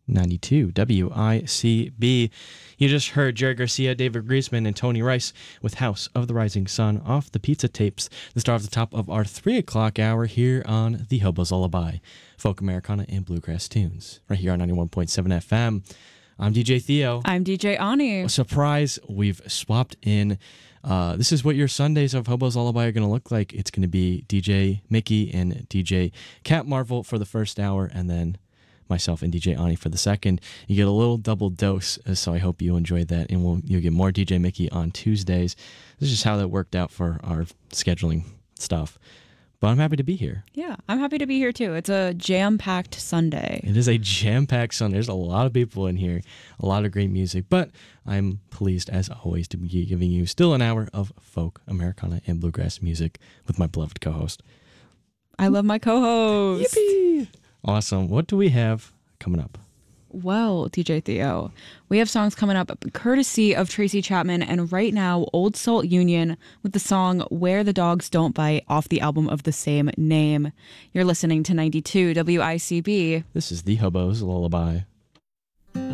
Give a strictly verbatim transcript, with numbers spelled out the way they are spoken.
ninety-two W I C B. You just heard Jerry Garcia, David Griezmann, and Tony Rice with House of the Rising Sun off the Pizza Tapes, the star of the top of our three o'clock hour here on The Hobo's Lullaby, folk Americana and bluegrass tunes, right here on ninety-one point seven F M. I'm D J Theo. I'm D J Ani. A surprise, we've swapped in. Uh, this is what your Sundays of Hobo's Lullaby are going to look like. It's going to be D J Mickey and D J Cat Marvel for the first hour, and then myself and D J Ani for the second. You get a little double dose, so I hope you enjoyed that, and we'll, you'll get more D J Mickey on Tuesdays. This is just how that worked out for our scheduling stuff. But I'm happy to be here. Yeah, I'm happy to be here too. It's a jam-packed Sunday. It is a jam-packed Sunday. There's a lot of people in here, a lot of great music, but I'm pleased, as always, to be giving you still an hour of folk, Americana, and bluegrass music with my beloved co-host. I love my co-host. Yippee! Awesome. What do we have coming up? Well, D J Theo, we have songs coming up courtesy of Tracy Chapman, and right now, Old Salt Union with the song Where the Dogs Don't Bite off the album of the same name. You're listening to ninety-two W I C B. This is The Hobo's Lullaby.